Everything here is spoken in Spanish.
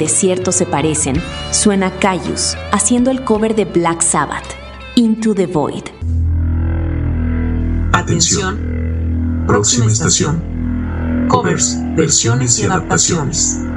desierto se parecen, suena Kyuss haciendo el cover de Black Sabbath, Into the Void. Atención, próxima estación. Covers, versiones y adaptaciones.